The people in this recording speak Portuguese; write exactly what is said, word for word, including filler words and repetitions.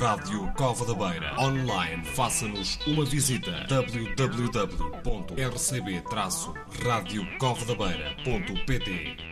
Rádio Cova da Beira. Online, faça-nos uma visita. w w w ponto r c b traço rádio cova da beira ponto p t